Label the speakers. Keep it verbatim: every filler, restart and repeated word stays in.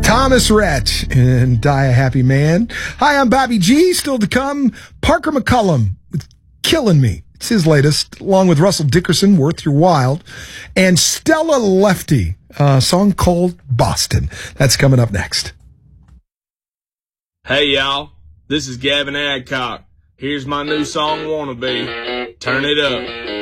Speaker 1: Thomas Rhett and Die a Happy Man. Hi, I'm Bobby G. Still to come, Parker McCullum with Killing Me. It's his latest, along with Russell Dickerson, Worth Your While, and Stella Lefty, a song called Boston. That's coming up next.
Speaker 2: Hey, y'all. This is Gavin Adcock. Here's my new song, Wannabe. Turn it up.